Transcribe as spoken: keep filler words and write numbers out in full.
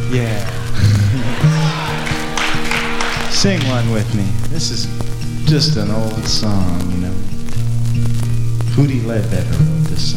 Yeah. Sing one with me. This is just an old song, you know. Hootie Ledbetter wrote this song.